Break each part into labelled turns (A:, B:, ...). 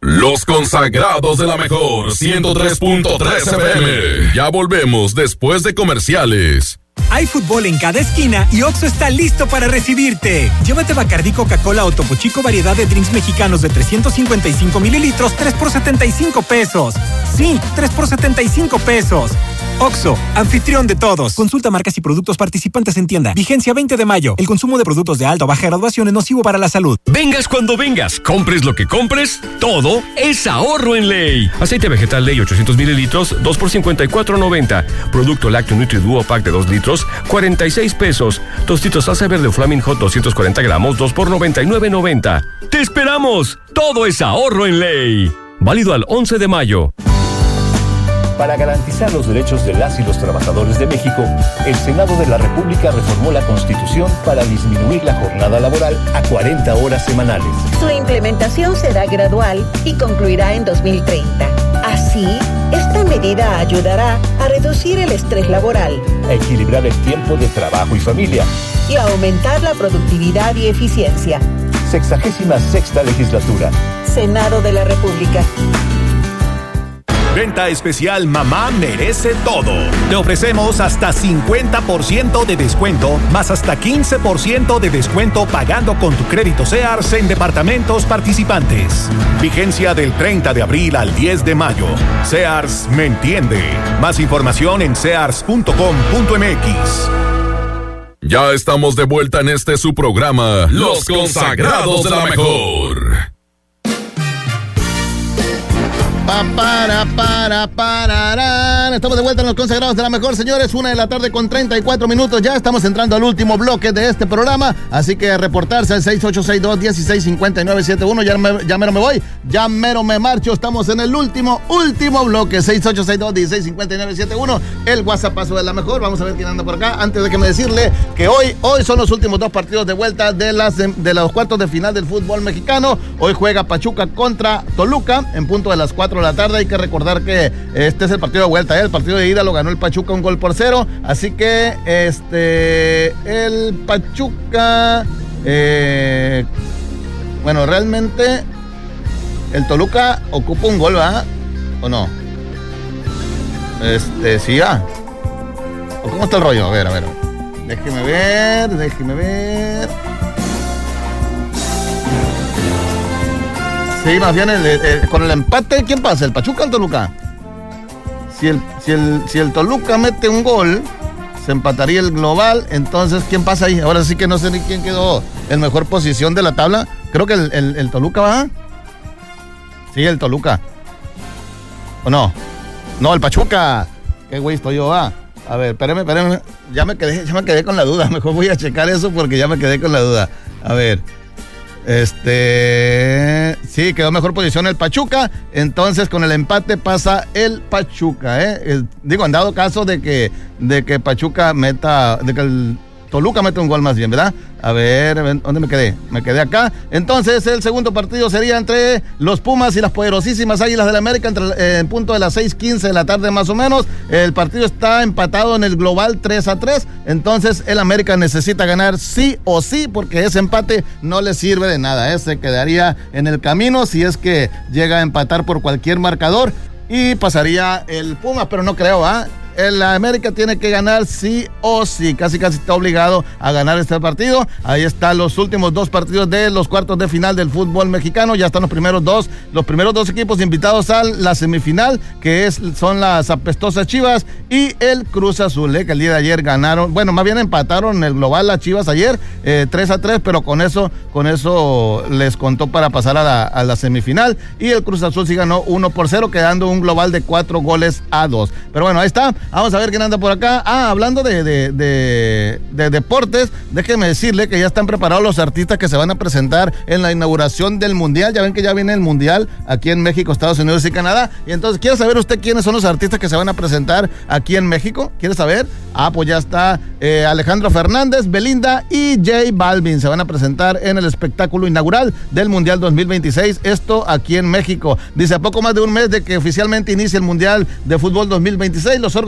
A: Los consagrados de la mejor 103.3 FM. Ya volvemos después de comerciales.
B: Hay fútbol en cada esquina y Oxxo está listo para recibirte. Llévate Bacardí, Coca-Cola o Topo Chico variedad de drinks mexicanos de 355 mililitros, 3 por 75 pesos. Sí, 3 por 75 pesos. Oxxo, anfitrión de todos. Consulta marcas y productos participantes en tienda. Vigencia 20 de mayo. El consumo de productos de alta o baja graduación es nocivo para la salud.
C: Vengas cuando vengas, compres lo que compres, todo es ahorro en Ley. Aceite vegetal Ley 800 mililitros, 2 por 54.90. Producto lácteo Nutri-Duo Pack de 2 litros, 46 pesos. Tostitos salsa verde o Flaming Hot 240 gramos, 2 por 99.90. ¡Te esperamos! Todo es ahorro en Ley. Válido al 11 de mayo.
D: Para garantizar los derechos de las y los trabajadores de México, el Senado de la República reformó la Constitución para disminuir la jornada laboral a 40 horas semanales.
E: Su implementación será gradual y concluirá en 2030. Así, esta medida ayudará a reducir el estrés laboral,
D: a equilibrar el tiempo de trabajo y familia
E: y a aumentar la productividad y eficiencia.
D: 66ª legislatura.
E: Senado de la República.
F: Venta especial Mamá Merece Todo. Te ofrecemos hasta 50% de descuento, más hasta 15% de descuento pagando con tu crédito Sears en departamentos participantes. Vigencia del 30 de abril al 10 de mayo. Sears me entiende. Más información en sears.com.mx.
A: Ya estamos de vuelta en este su programa, Los Consagrados de la Mejor.
G: Estamos de vuelta en Los Consagrados de la Mejor, señores. 1:34 p.m. Ya estamos entrando al último bloque de este programa. Así que reportarse al 6862-165971. Ya mero me voy. Ya mero me marcho. Estamos en el último bloque. 6862-165971. El WhatsAppazo de la Mejor. Vamos a ver quién anda por acá. Antes de que me decirle que hoy son los últimos 2 partidos de vuelta de los cuartos de final del fútbol mexicano. Hoy juega Pachuca contra Toluca en punto de las 4 de la tarde. Hay que recordar que este es el partido de vuelta, El partido de ida lo ganó el Pachuca 1-0. Así que el Pachuca, bueno, realmente el Toluca ocupa un gol, ¿verdad? ¿O no? Sí, ya. ¿O cómo está el rollo? A ver. Déjeme ver. Sí, más bien con el empate, ¿quién pasa? ¿El Pachuca o el Toluca? Si el Toluca mete un gol, se empataría el global. Entonces, ¿quién pasa ahí? Ahora sí que no sé ni quién quedó en mejor posición de la tabla. Creo que el Toluca va. Sí, el Toluca. ¿O no? No, el Pachuca. Qué güey estoy yo, va. A ver, espérame. Ya me quedé con la duda. Mejor voy a checar eso porque ya me quedé con la duda. A ver. Sí, quedó mejor posición el Pachuca. Entonces con el empate pasa el Pachuca, digo, en dado caso de que Pachuca de que el Toluca mete un gol más bien, ¿verdad? A ver, ¿dónde me quedé? Me quedé acá. Entonces el segundo partido sería entre los Pumas y las poderosísimas Águilas del América en punto de las 6:15 de la tarde más o menos. El partido está empatado en el global 3-3. Entonces el América necesita ganar sí o sí, porque ese empate no le sirve de nada, se quedaría en el camino si es que llega a empatar por cualquier marcador y pasaría el Pumas, pero no creo, El América tiene que ganar sí o sí, casi está obligado a ganar este partido. Ahí están los últimos 2 partidos de los cuartos de final del fútbol mexicano. Ya están los primeros dos equipos invitados a la semifinal, que son las apestosas Chivas y el Cruz Azul, que el día de ayer ganaron, bueno, más bien empataron en el global las Chivas ayer, 3-3, pero con eso les contó para pasar a la semifinal, y el Cruz Azul sí ganó 1-0, quedando un global de 4-2. Pero bueno, ahí está. Vamos a ver quién anda por acá. Hablando de deportes, déjeme decirle que ya están preparados los artistas que se van a presentar en la inauguración del Mundial. Ya ven que ya viene el Mundial aquí en México, Estados Unidos y Canadá. Y entonces, ¿quiere saber usted quiénes son los artistas que se van a presentar aquí en México? ¿Quiere saber? Pues ya está Alejandro Fernández, Belinda y J Balvin. Se van a presentar en el espectáculo inaugural del Mundial 2026. Esto aquí en México. Dice, a poco más de un mes de que oficialmente inicie el Mundial de Fútbol 2026, los órganos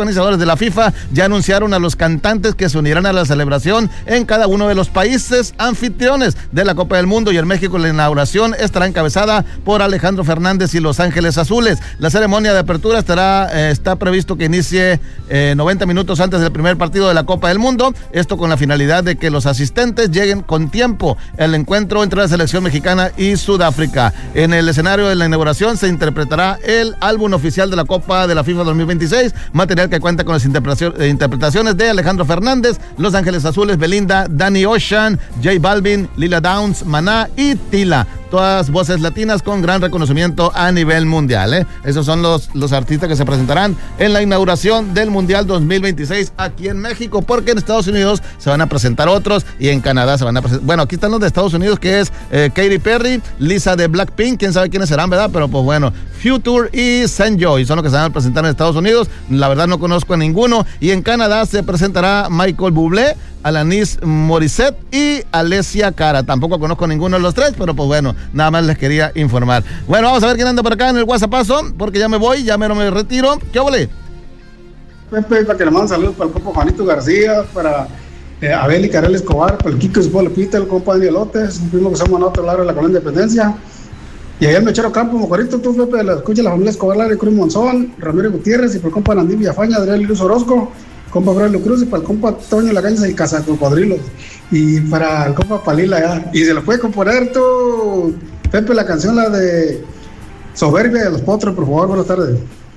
G: organizadores de la FIFA ya anunciaron a los cantantes que se unirán a la celebración en cada uno de los países anfitriones de la Copa del Mundo, y en México la inauguración estará encabezada por Alejandro Fernández y Los Ángeles Azules. La ceremonia de apertura está previsto que inicie 90 minutos antes del primer partido de la Copa del Mundo, esto con la finalidad de que los asistentes lleguen con tiempo al encuentro entre la selección mexicana y Sudáfrica. En el escenario de la inauguración se interpretará el álbum oficial de la Copa de la FIFA 2026, material que cuenta con las interpretaciones de Alejandro Fernández, Los Ángeles Azules, Belinda, Danny Ocean, J Balvin, Lila Downs, Maná y Tila. Todas voces latinas con gran reconocimiento a nivel mundial, Esos son los artistas que se presentarán en la inauguración del Mundial 2026 aquí en México, porque en Estados Unidos se van a presentar otros y en Canadá se van a presentar. Bueno, aquí están los de Estados Unidos, que es Katy Perry, Lisa de Blackpink, quién sabe quiénes serán, ¿verdad? Pero pues bueno, Future y Sanjoy son los que se van a presentar en Estados Unidos. La verdad no conozco a ninguno. Y en Canadá se presentará Michael Bublé, Alanis Morissette y Alessia Cara. Tampoco conozco a ninguno de los tres, pero pues bueno, nada más les quería informar. Bueno, vamos a ver quién anda por acá en el WhatsAppazo, porque ya me voy, ya me retiro. ¿Qué ole?
H: Pepe, para que le manden saludos para el compa Juanito García, para Abel y Karel Escobar, para el Kiko Espolepita, el compa Daniel Lotes, un primo que somos a otro lado de la Colonia Independencia. Y ahí el Mechero Campo, Mojarito, tú, Pepe, la escucha la familia Escobar, Lara y Cruz Monzón, Ramiro Gutiérrez, y por el compa Nandí Villafaña, Adrián Luz Orozco, compa Braulio Cruz, y para el compa Toño Lagañas y Casa Cocodrilos, y para el compa Palila ya. Y se lo puede componer tú, Pepe, la canción, la de Soberbia de los Potros, por favor. Buenas tardes.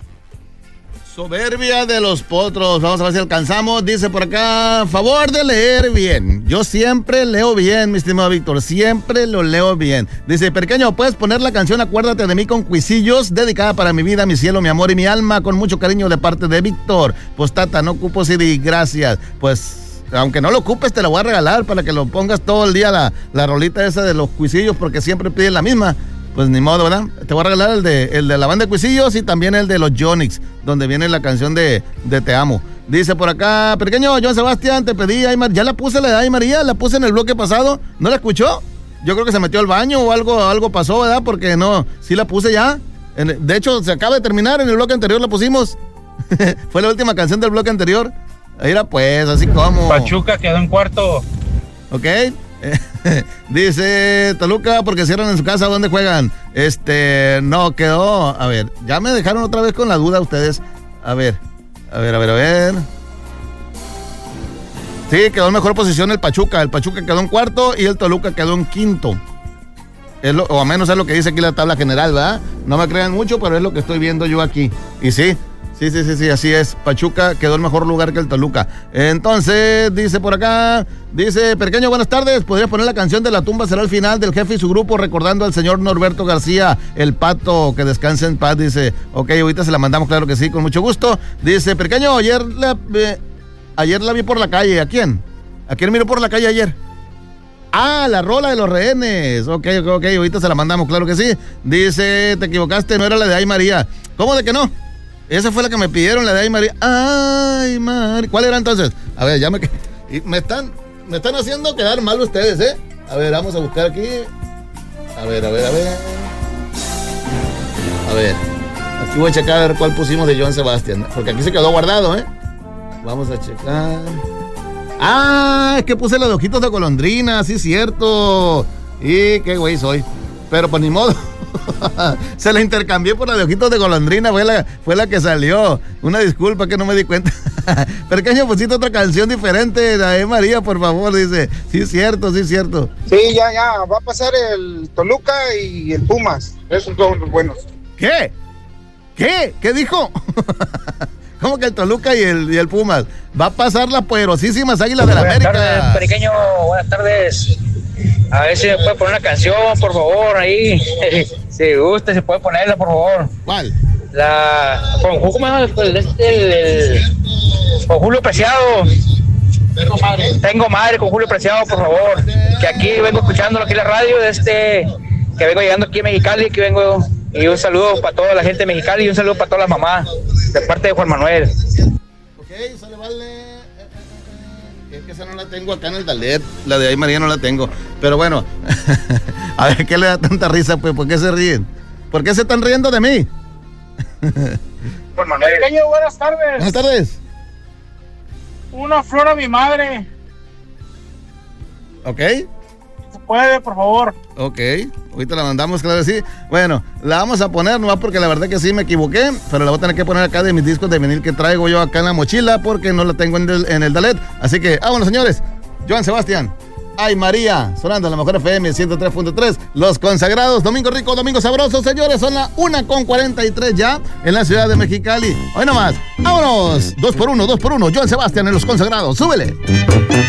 G: Soberbia de los Potros, vamos a ver si alcanzamos. Dice por acá, favor de leer bien. Yo siempre leo bien, mi estimado Víctor, siempre lo leo bien. Dice, pequeño, ¿puedes poner la canción Acuérdate de mí con Cuisillos? Dedicada para mi vida, mi cielo, mi amor y mi alma, con mucho cariño de parte de Víctor. Postata, no ocupo CD, gracias. Pues, aunque no lo ocupes, te la voy a regalar para que lo pongas todo el día, la rolita esa de los Cuisillos, porque siempre piden la misma. Pues ni modo, ¿verdad? Te voy a regalar el de la banda de Cuisillos y también el de los Jonix, donde viene la canción de Te Amo. Dice por acá, pequeño, Joan Sebastián, te pedí, ya la puse la de Ay María, la puse en el bloque pasado, ¿no la escuchó? Yo creo que se metió al baño o algo pasó, ¿verdad? Porque no, sí la puse ya. De hecho, se acaba de terminar, en el bloque anterior la pusimos. Fue la última canción del bloque anterior. Ahí era pues, así como...
I: Pachuca quedó en cuarto.
G: Ok. Dice Toluca porque cierran en su casa. ¿Dónde juegan? No, quedó. A ver, ya me dejaron otra vez con la duda ustedes. A ver. Sí, quedó en mejor posición el Pachuca. El Pachuca quedó en cuarto y el Toluca quedó en quinto. O a menos es lo que dice aquí la tabla general, ¿verdad? No me crean mucho, pero es lo que estoy viendo yo aquí. Y sí, así es. Pachuca quedó en mejor lugar que el Toluca. Entonces, dice por acá, dice, pequeño, buenas tardes, ¿podrías poner la canción de La Tumba será el final del Jefe y su grupo, recordando al señor Norberto García, el Pato, que descanse en paz? Dice, ok, ahorita se la mandamos, claro que sí, con mucho gusto. Dice, pequeño, ayer la vi por la calle. ¿A quién? ¿A quién miró por la calle ayer? Ah, la rola de los rehenes. Ok, ahorita se la mandamos, claro que sí. Dice, te equivocaste, no era la de Ay María. ¿Cómo de que no? Esa fue la que me pidieron, la de Ay María. Ay María. ¿Cuál era entonces? A ver, me están haciendo quedar mal ustedes, ¿eh? A ver, vamos a buscar aquí. A ver. Aquí voy a checar a ver cuál pusimos de Joan Sebastián, porque aquí se quedó guardado, ¿eh? Vamos a checar. Ah, es que puse los ojitos de golondrina, sí, cierto. Y qué güey soy. Pero pues ni modo. Se la intercambié por la de ojitos de golondrina, fue la que salió. Una disculpa que no me di cuenta. Pequeño, pusiste otra canción diferente, la de María, por favor, dice. Sí, cierto.
J: Sí, ya, va a pasar el Toluca y el Pumas. Esos son los buenos.
G: ¿Qué dijo? ¿Cómo que el Toluca y el Pumas? Va a pasar las poderosísimas Águilas de la América.
I: Buenas tardes, pequeño, buenas tardes. A ver si me puede poner una canción, por favor, ahí. Si gusta, se puede ponerla, por favor.
G: ¿Cuál?
I: Con Julio Preciado. Tengo madre con Julio Preciado, por favor. Que aquí vengo escuchándolo aquí en la radio, que vengo llegando aquí a Mexicali, que vengo. Y un saludo para toda la gente de Mexicali y un saludo para todas las mamás, de parte de Juan Manuel.
G: Ok, sale, vale. Es que esa no la tengo acá en el Dalet. La de Ay María no la tengo. Pero bueno, a ver, ¿qué le da tanta risa? Pues, ¿por qué se ríen? ¿Por qué se están riendo de mí?
I: Por Manuel.
K: Pequeño, buenas tardes.
G: Buenas tardes.
K: Una flor a mi madre.
G: Ok.
K: ¿Se puede, por favor?
G: Ok, ahorita la mandamos, claro que sí. Bueno, la vamos a poner, nomás porque la verdad que sí me equivoqué, pero la voy a tener que poner acá de mis discos de vinil que traigo yo acá en la mochila, porque no la tengo en el Dalet. Así que, vámonos, señores. Joan Sebastián. Ay, María, sonando en la mejor FM 103.3, Los Consagrados, Domingo Rico, Domingo Sabroso, señores, son las 1:43 ya en la ciudad de Mexicali. Hoy nomás, vámonos, 2x1, Joan Sebastián en Los Consagrados, súbele.